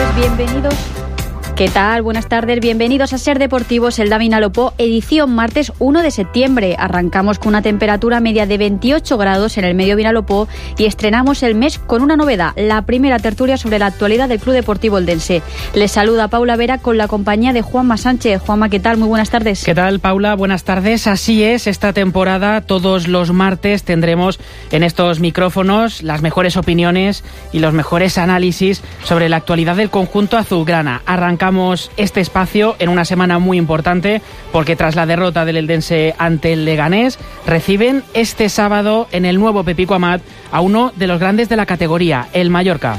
Bienvenidos. ¿Qué tal? Buenas tardes, bienvenidos a Ser Deportivos, Elda Vinalopó, edición martes 1 de septiembre. Arrancamos con una temperatura media de 28 grados en el medio Vinalopó y estrenamos el mes con una novedad, la primera tertulia sobre la actualidad del Club Deportivo Eldense. Les saluda Paula Vera con la compañía de Juanma Sánchez. Juanma, ¿qué tal? Muy buenas tardes. ¿Qué tal, Paula? Buenas tardes. Así es, esta temporada todos los martes tendremos en estos micrófonos las mejores opiniones y los mejores análisis sobre la actualidad del conjunto azulgrana. Arrancamos este espacio en una semana muy importante porque tras la derrota del Eldense ante el Leganés reciben este sábado en el nuevo Pepico Amat a uno de los grandes de la categoría, el Mallorca.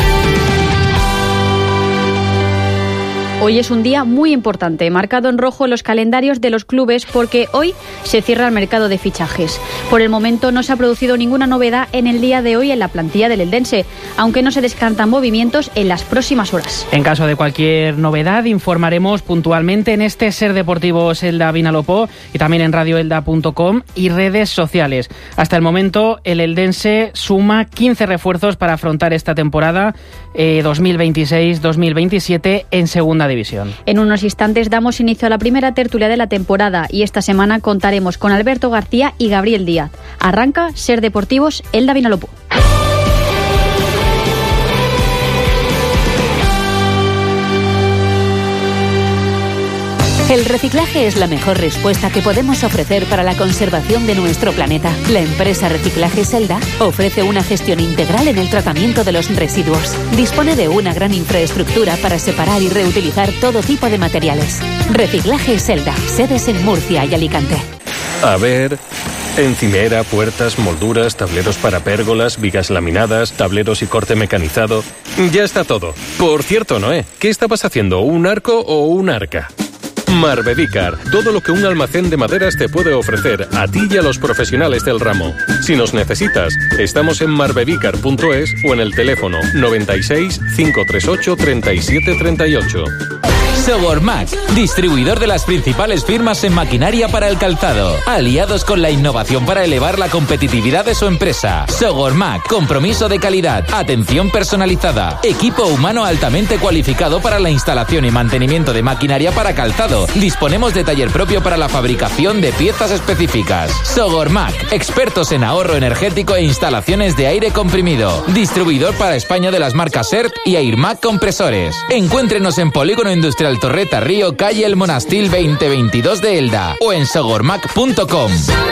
Hoy es un día muy importante, marcado en rojo en los calendarios de los clubes porque hoy se cierra el mercado de fichajes. Por el momento no se ha producido ninguna novedad en el día de hoy en la plantilla del Eldense, aunque no se descartan movimientos en las próximas horas. En caso de cualquier novedad informaremos puntualmente en este Ser Deportivos Elda Vinalopó y también en radioelda.com y redes sociales. Hasta el momento el Eldense suma 15 refuerzos para afrontar esta temporada 2026-2027 en segunda división. En unos instantes damos inicio a la primera tertulia de la temporada y esta semana contaremos con Alberto García y Gabriel Díaz. Arranca Ser Deportivos Elda Vinalopó. El reciclaje es la mejor respuesta que podemos ofrecer para la conservación de nuestro planeta. La empresa Reciclaje Selda ofrece una gestión integral en el tratamiento de los residuos. Dispone de una gran infraestructura para separar y reutilizar todo tipo de materiales. Reciclaje Selda, sedes en Murcia y Alicante. A ver, encimera, puertas, molduras, tableros para pérgolas, vigas laminadas, tableros y corte mecanizado. Ya está todo. Por cierto, Noé, ¿qué estabas haciendo? ¿Un arco o un arca? Marbedícar, todo lo que un almacén de maderas te puede ofrecer a ti y a los profesionales del ramo. Si nos necesitas, estamos en marbedícar.es o en el teléfono 96 538 37 38. Sogormac, distribuidor de las principales firmas en maquinaria para el calzado, aliados con la innovación para elevar la competitividad de su empresa. Sogormac, compromiso de calidad, atención personalizada, equipo humano altamente cualificado para la instalación y mantenimiento de maquinaria para calzado. Disponemos de taller propio para la fabricación de piezas específicas. Sogormac, expertos en ahorro energético e instalaciones de aire comprimido. Distribuidor para España de las marcas ERT y Airmac Compresores. Encuéntrenos en Polígono Industrial Torreta Río, calle El Monastil 2022 de Elda o en sogormac.com.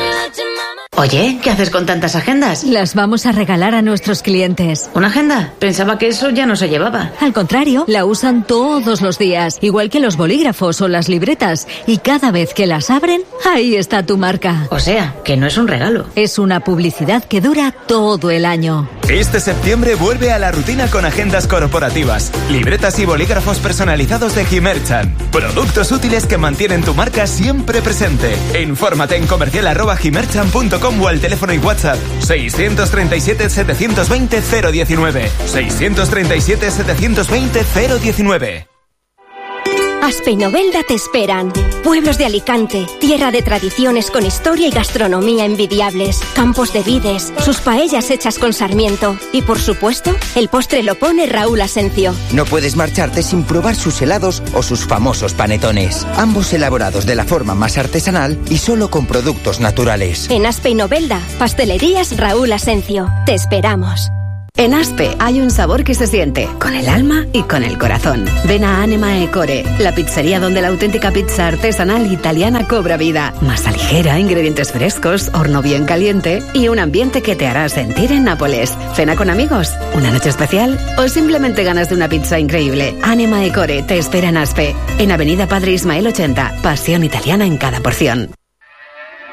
Oye, ¿qué haces con tantas agendas? Las vamos a regalar a nuestros clientes. ¿Una agenda? Pensaba que eso ya no se llevaba. Al contrario, la usan todos los días, igual que los bolígrafos o las libretas. Y cada vez que las abren, ahí está tu marca. O sea, que no es un regalo. Es una publicidad que dura todo el año. Este septiembre vuelve a la rutina con agendas corporativas, libretas y bolígrafos personalizados de Gimerchan. Productos útiles que mantienen tu marca siempre presente. Infórmate en comercial@gimerchan.com o al teléfono y WhatsApp 637 720 019. 637 720 019. Aspe y Novelda te esperan. Pueblos de Alicante, tierra de tradiciones con historia y gastronomía envidiables, campos de vides, sus paellas hechas con sarmiento y, por supuesto, el postre lo pone Raúl Asencio. No puedes marcharte sin probar sus helados o sus famosos panetones, ambos elaborados de la forma más artesanal y solo con productos naturales. En Aspe y Novelda, pastelerías Raúl Asencio. Te esperamos. En Aspe hay un sabor que se siente, con el alma y con el corazón. Ven a Anima e Core, la pizzería donde la auténtica pizza artesanal italiana cobra vida. Masa ligera, ingredientes frescos, horno bien caliente y un ambiente que te hará sentir en Nápoles. Cena con amigos, una noche especial o simplemente ganas de una pizza increíble. Anima e Core te espera en Aspe, en Avenida Padre Ismael 80. Pasión italiana en cada porción.